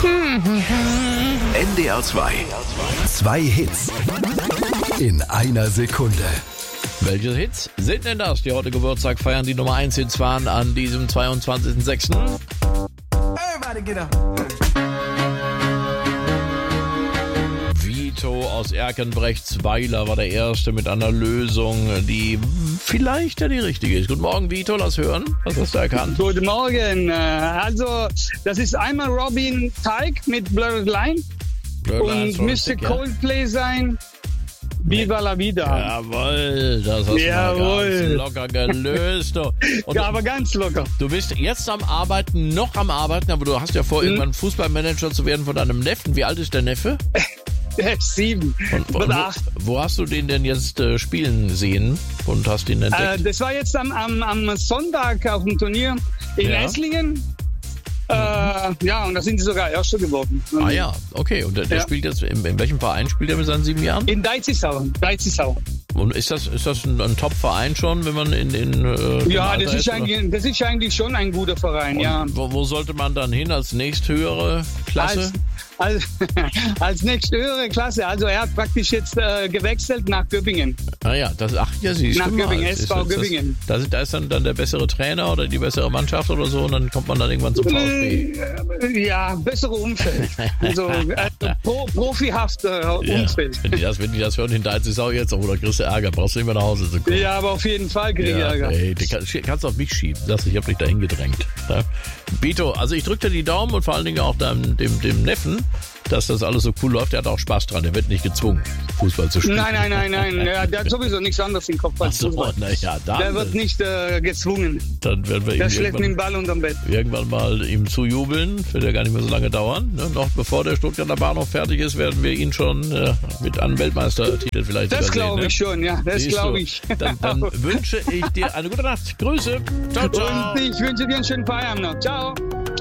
NDR 2. Zwei Hits in einer Sekunde. Welche Hits sind denn das, die heute Geburtstag feiern? Die Nummer 1 Hits waren an diesem 22.06. Everybody get up. Vito aus Erkenbrechtsweiler war der Erste mit einer Lösung, die vielleicht ja die richtige ist. Guten Morgen, Vito, lass hören. Was hast du erkannt? Guten Morgen. Also, das ist einmal Robin Teig mit Blurred Line und müsste Coldplay sein. Viva la Vida. Jawohl, das hast du mal ganz locker gelöst. Und ja, aber ganz locker. Du bist jetzt noch am Arbeiten, aber du hast ja vor, irgendwann Fußballmanager zu werden von deinem Neffen. Wie alt ist der Neffe? Der ist 7. Und 8. Wo hast du den denn jetzt spielen sehen und hast ihn entdeckt? Das war jetzt am Sonntag auf dem Turnier in Esslingen. Ja, und da sind sie sogar Erster geworden. Ah ja, okay. Und der spielt jetzt, in welchem Verein spielt er mit seinen 7 Jahren? In Deizisau. Und ist das ein Top-Verein schon, wenn man ja, das ist eigentlich schon ein guter Verein, und ja. Wo sollte man dann hin als nächsthöhere Klasse? Als nächsthöhere Klasse. Also er hat praktisch jetzt gewechselt nach Göppingen. Ah ja, siehst nach du mal. Göppingen, SV Göppingen. Da ist dann der bessere Trainer oder die bessere Mannschaft oder so und dann kommt man dann irgendwann zum VfB. Ja, bessere Umfeld. Also profihafte Umfeld. Ja, wenn die das hören, in Deizisau jetzt, oder kriegst du Ärger, brauchst du nicht mehr nach Hause zu kommen. Ja, aber auf jeden Fall krieg ich Ärger. Ey, kannst du auf mich schieben. Ich hab dich dahin gedrängt. Ja. Bito, also ich drücke dir die Daumen und vor allen Dingen auch dem Neffen, dass das alles so cool läuft. Der hat auch Spaß dran. Der wird nicht gezwungen, Fußball zu spielen. Nein. Der hat sowieso nichts anderes im Kopf als Fußball. Der wird nicht gezwungen. Dann werden wir der schläft mit dem Ball unterm Bett. Irgendwann mal ihm zujubeln. Wird ja gar nicht mehr so lange dauern. Ne? Noch bevor der Stuttgarter Bahnhof fertig ist, werden wir ihn schon mit einem Weltmeistertitel vielleicht das sehen. Das glaube ich schon, ja. Das glaube ich. Dann wünsche ich dir eine gute Nacht. Grüße. Ciao, ciao. Und ich wünsche dir einen schönen Feierabend noch. Ciao.